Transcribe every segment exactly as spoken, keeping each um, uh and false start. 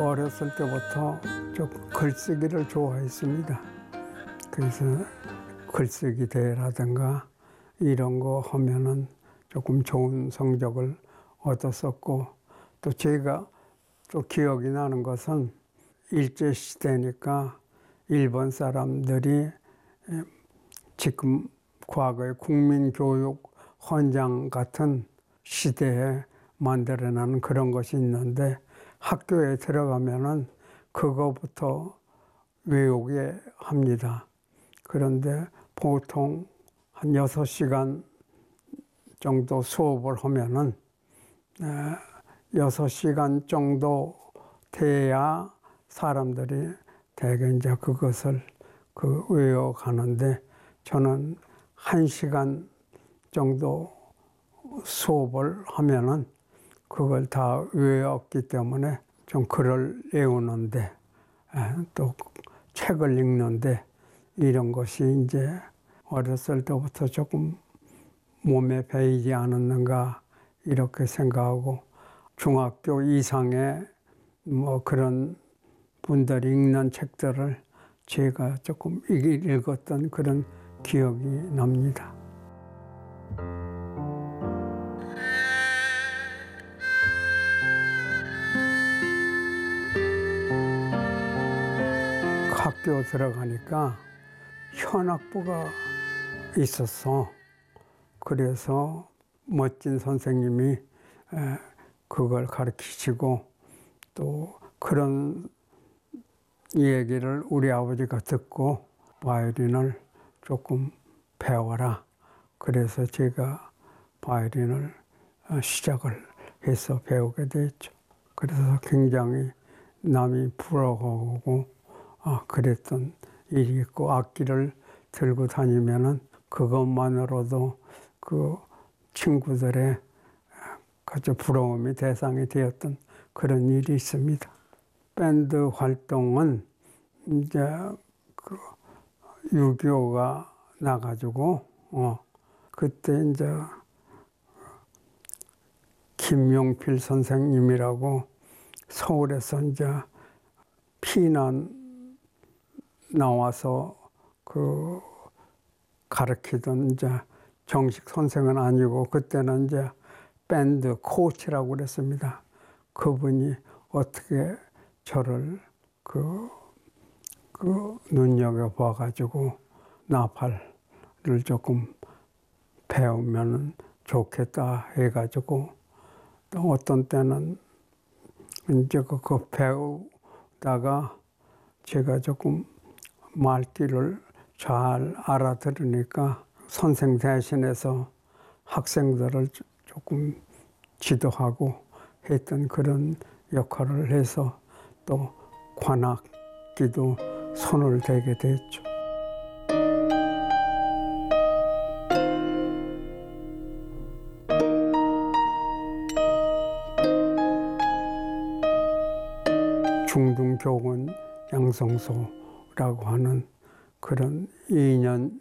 어렸을 때부터 좀 글쓰기를 좋아했습니다. 그래서 글쓰기 대회라든가 이런 거 하면은 조금 좋은 성적을 얻었었고, 또 제가 또 기억이 나는 것은 일제시대니까 일본 사람들이 지금 과거의 국민교육 헌장 같은 시대에 만들어내는 그런 것이 있는데, 학교에 들어가면은 그거부터 외우게 합니다. 그런데 보통 한 여섯 시간 정도 수업을 하면은 여섯 시간 정도 돼야 사람들이 대개 이제 그것을 그 외워가는데, 저는 한 시간 정도 수업을 하면은 그걸 다 외웠기 때문에 좀 글을 외우는데, 또 책을 읽는데 이런 것이 이제 어렸을 때부터 조금 몸에 배이지 않았는가 이렇게 생각하고, 중학교 이상의 뭐 그런 분들이 읽는 책들을 제가 조금 읽었던 그런 기억이 납니다. 학교 들어가니까 현악부가 있었어. 그래서 멋진 선생님이 그걸 가르치시고, 또 그런 얘기를 우리 아버지가 듣고 바이올린을 조금 배워라. 그래서 제가 바이올린을 시작을 해서 배우게 됐죠. 그래서 굉장히 남이 부러워하고 아, 그랬던 일이 있고, 악기를 들고 다니면은 그것만으로도 그 친구들의 아주 부러움이 대상이 되었던 그런 일이 있습니다. 밴드 활동은 이제 그 육이오가 나가지고, 어, 그때 이제 김용필 선생님이라고 서울에서 이제 피난 나와서 그 가르치던 이제 정식 선생은 아니고, 그때는 이제 밴드 코치라고 그랬습니다. 그분이 어떻게 저를 그, 그 눈여겨봐 가지고 나팔을 조금 배우면 좋겠다 해가지고, 또 어떤 때는 이제 그거 배우다가 제가 조금 말귀를 잘 알아들으니까 선생 대신해서 학생들을 조금 지도하고 했던 그런 역할을 해서 또 관악기도 손을 대게 됐죠. 중등교원 양성소라고 하는 그런 이 년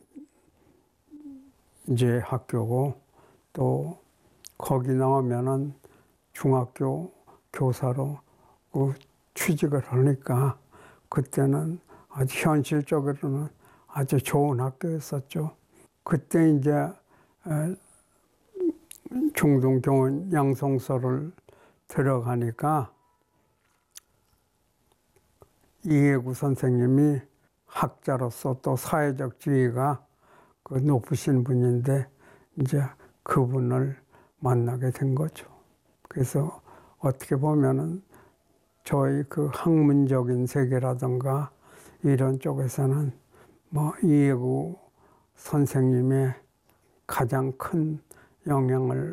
이제 학교고, 또 거기 나오면은 중학교 교사로 그 취직을 하니까 그때는 아주 현실적으로는 아주 좋은 학교였었죠. 그때 이제 중등교원 양성소를 들어가니까 이해구 선생님이 학자로서 또 사회적 지위가 그 높으신 분인데, 이제 그분을 만나게 된 거죠. 그래서 어떻게 보면은 저희 그 학문적인 세계라든가 이런 쪽에서는 뭐 이해구 선생님의 가장 큰 영향을